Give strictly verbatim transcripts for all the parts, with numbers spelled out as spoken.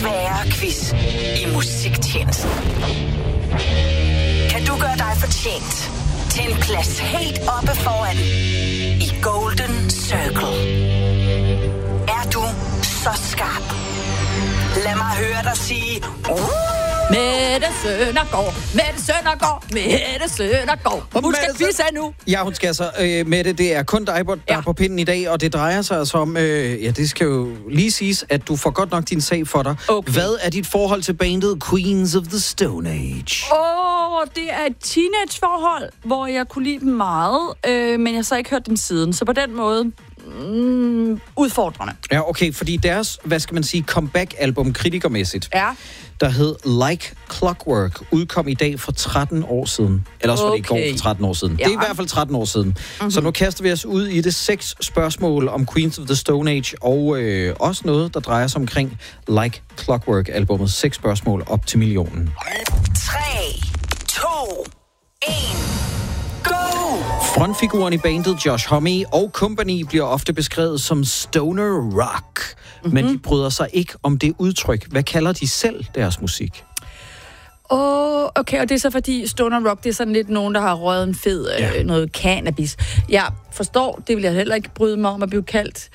svære quiz i musiktjenesten. Kan du gøre dig fortjent til en plads helt oppe foran i Golden Circle? Er du så skarp? Lad mig høre dig sige... Uh! Mette Søndergaard, Mette Søndergaard, Mette Søndergaard. Hun skal quizze nu. Ja, hun skal så. Øh, Mette, det er kun dig, der ja. er på pinden i dag, og det drejer sig altså om... Øh, ja, det skal jo lige siges, at du får godt nok din sag for dig. Okay. Hvad er dit forhold til bandet Queens of the Stone Age? Åh, oh, det er et teenageforhold, hvor jeg kunne lide dem meget, øh, men jeg har så ikke hørt dem siden. Så på den måde... Mm, udfordrende. Ja, okay, fordi deres, hvad skal man sige, comeback-album kritikermæssigt, ja. der hed Like Clockwork, udkom i dag for tretten år siden. Eller også okay. var det i går for tretten år siden. Ja. Det er i hvert fald tretten år siden. Mm-hmm. Så nu kaster vi os ud i det seks spørgsmål om Queens of the Stone Age, og øh, også noget, der drejer sig omkring Like Clockwork-albummet. Seks spørgsmål op til millionen. tre, to, et... Frontfiguren i bandet Josh Homme og Company bliver ofte beskrevet som stoner rock, mm-hmm. men de bryder sig ikke om det udtryk. Hvad kalder de selv deres musik? Åh, oh, okay, og det er så fordi stoner rock, det er sådan lidt nogen, der har røget en fed ja. øh, noget cannabis. Jeg forstår, det vil jeg heller ikke bryde mig om at blive kaldt.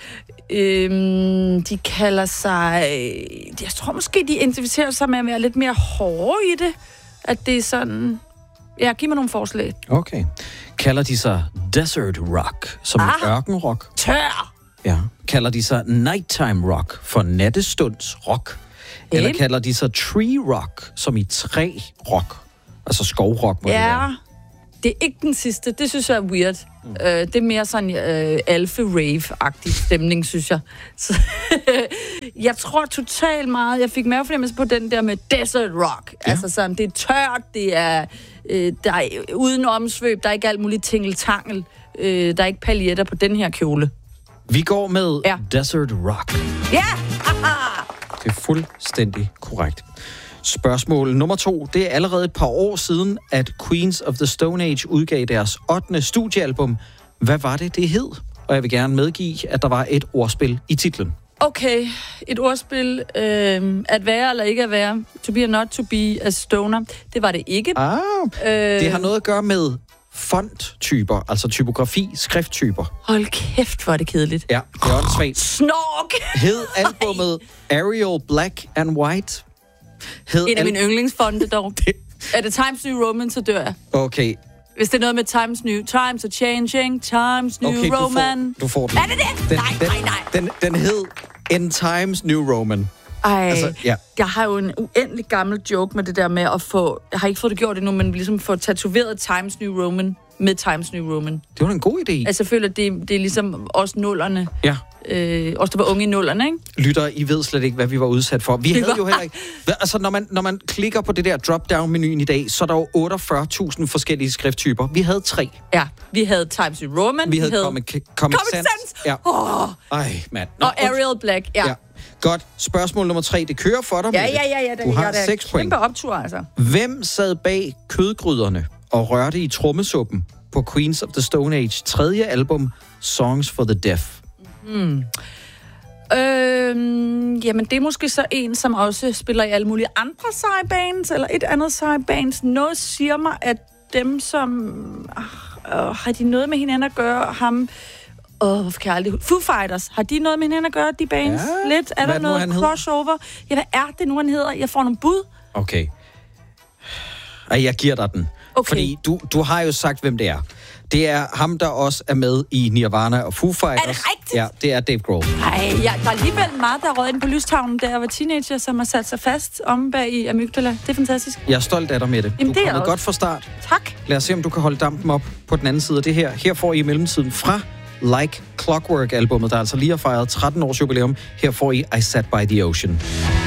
Øhm, de kalder sig... Jeg tror måske, de identificerer sig med at være lidt mere hårde i det. At det er sådan... Ja, giv mig nogle forslag. Okay. Kalder de sig desert rock, som ah, ørkenrock? Tør! Ja. Kalder de sig nighttime rock, for nattestunds rock? En. Eller kalder de sig tree rock, som i træ rock? Altså skovrock, må ja, det være. Det er ikke den sidste. Det synes jeg er weird. Mm. Uh, det er mere sådan uh, alfe-rave-agtig stemning, synes jeg. Så, jeg tror totalt meget, jeg fik mavefornemmelse på den der med desert rock. Ja. Altså sådan, det er tørt, det er, uh, der er uden omsvøb, der er ikke alt muligt tingeltangel, uh, der er ikke paljetter på den her kjole. Vi går med ja. desert rock. Ja! Det er fuldstændig korrekt. Spørgsmål nummer to. Det er allerede et par år siden, at Queens of the Stone Age udgav deres ottende studiealbum. Hvad var det, det hed? Og jeg vil gerne medgive, at der var et ordspil i titlen. Okay, et ordspil. Øh, at være eller ikke at være. To be or not to be a stoner. Det var det ikke. Ah, øh, det har noget at gøre med fonttyper, altså typografi, skrifttyper. Hold kæft, hvor er det kedeligt. Ja, det er åndssvagt. Snork! Hed albummet Arial Black and White? Hed en af al- mine yndlingsfonte dog. det... Er det Times New Roman, så dør jeg. Okay. Hvis det er noget med Times New... Times are changing, Times New okay, Roman. Du får, du får den. Er det det? Den, nej, den, nej, nej. Den, den hed In Times New Roman. Ej, altså, ja. Jeg har jo en uendelig gammel joke med det der med at få... Jeg har ikke fået det gjort endnu, men ligesom få tatoveret Times New Roman med Times New Roman. Det var en god idé. Altså, jeg føler, at det, det er ligesom os nullerne. Ja. Øh, også der var unge i nullerne, ikke? Lytter, I ved slet ikke, hvad vi var udsat for. Vi havde jo heller ikke... Altså, når man, når man klikker på det der drop-down-menuen i dag, så er der jo otteogfyrre tusind forskellige skrifttyper. Vi havde tre. Ja, vi havde Times New Roman. Vi, vi havde, havde Comic, Comic, Comic Sans. Sans. Ja. Oh. Ej, mand. Nå, og Arial Black, ja. ja. Godt. Spørgsmål nummer tre. Det kører for dig, ja, ja, ja, ja, det, du har ja, seks point. Kæmpe optur, altså. Hvem sad bag kødgryderne og rørte i trommesuppen på Queens of the Stone Age tredje album, Songs for the Deaf? Hmm. Øhm, jamen, det er måske så en, som også spiller i alle mulige andre seje bands, eller et andet seje bands. Noget siger mig, at dem, som... Øh, øh, har de noget med hinanden at gøre? Ham... Åh, oh, kan jeg aldrig... Foo Fighters, har de noget med hinanden at gøre, de bands? Ja. Lidt? Er hvad der noget crossover? Ja, hvad er det nu, han hedder? Jeg får nogle bud. Okay. Ej, jeg giver dig den. Okay. Fordi du, du har jo sagt, hvem det er. Det er ham, der også er med i Nirvana og Foo Fighters. Er det rigtigt? Ja, det er Dave Grohl. Ej, ja, der er alligevel meget, der er røget ind på lystavlen, da jeg var teenager, som har sat sig fast om bag i amygdala. Det er fantastisk. Jeg er stolt af dig med det. Jamen, du er kommet også godt fra start. Tak. Lad os se, om du kan holde dampen op på den anden side af det her. Her får I i mellemtiden fra Like Clockwork-albummet, der altså lige har fejret tretten års jubilæum. Her får I I Sat by the Ocean.